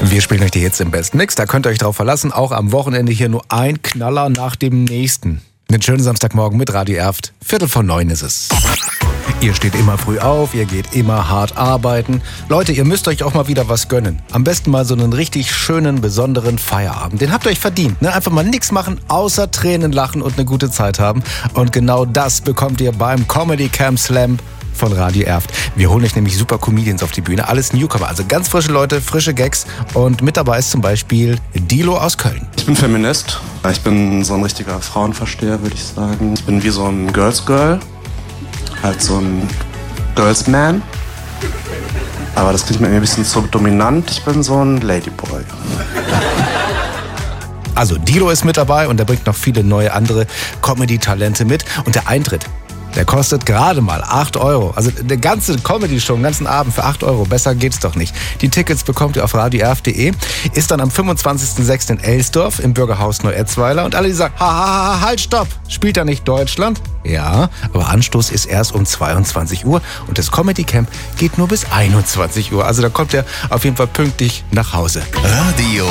Wir spielen euch die Hits im besten Mix, da könnt ihr euch drauf verlassen. Auch am Wochenende hier nur ein Knaller nach dem nächsten. Einen schönen Samstagmorgen mit Radio Erft. 8:45 ist es. Ihr steht immer früh auf, ihr geht immer hart arbeiten. Leute, ihr müsst euch auch mal wieder was gönnen. Am besten mal so einen richtig schönen, besonderen Feierabend. Den habt ihr euch verdient. Ne? Einfach mal nichts machen, außer Tränen lachen und eine gute Zeit haben. Und genau das bekommt ihr beim Comedy Camp Slam von Radio Erft. Wir holen euch nämlich super Comedians auf die Bühne. Alles Newcomer, also ganz frische Leute, frische Gags. Und mit dabei ist zum Beispiel Dilo aus Köln. Ich bin Feminist. Ich bin so ein richtiger Frauenversteher, würde ich sagen. Ich bin wie so ein Girls Girl. Halt so ein Girls Man. Aber das klingt mir ein bisschen zu dominant. Ich bin so ein Ladyboy. Also Dilo ist mit dabei und er bringt noch viele neue andere Comedy-Talente mit. Und der Eintritt, der kostet gerade mal 8 Euro. Also eine ganze Comedy-Show, einen ganzen Abend für 8 Euro. Besser geht's doch nicht. Die Tickets bekommt ihr auf radioerft.de. Ist dann am 25.06. in Elsdorf im Bürgerhaus Neu-Etzweiler. Und alle, die sagen, halt, stopp, spielt da nicht Deutschland? Ja, aber Anstoß ist erst um 22 Uhr und das Comedy Camp geht nur bis 21 Uhr. Also da kommt ihr auf jeden Fall pünktlich nach Hause. Radio